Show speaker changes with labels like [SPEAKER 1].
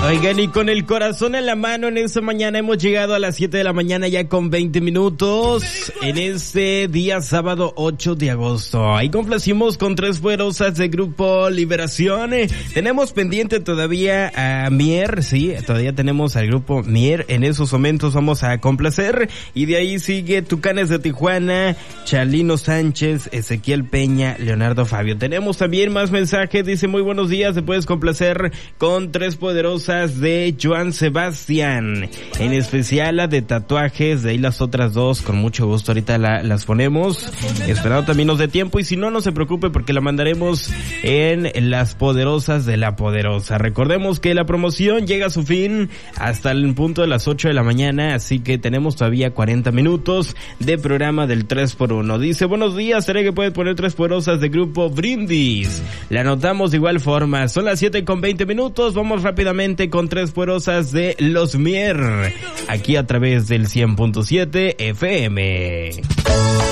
[SPEAKER 1] Oigan, y con el corazón en la mano en esta mañana hemos llegado a las 7 de la mañana ya con 20 minutos en este día sábado 8 de agosto. Ahí complacimos con tres poderosas de Grupo Liberación. Tenemos pendiente todavía a Mier, sí, todavía tenemos al Grupo Mier. En esos momentos vamos a complacer y de ahí sigue Tucanes de Tijuana, Chalino Sánchez, Ezequiel Peña, Leonardo Fabio. Tenemos también más mensajes, dice muy buenos días, te puedes complacer con tres poderosas de Joan Sebastián, en especial la de tatuajes, de ahí las otras dos con mucho gusto ahorita las ponemos, esperando también nos dé tiempo y si no, no se preocupe porque la mandaremos en las poderosas de la poderosa. Recordemos que la promoción llega a su fin hasta el punto de las 8 de la mañana, así que tenemos todavía 40 minutos de programa del 3x1. Dice, buenos días, seré que puedes poner tres poderosas de Grupo Brindis. La anotamos de igual forma, son las 7:20, vamos rápidamente con tres poderosas de Los Mier, aquí a través del 100.7 FM.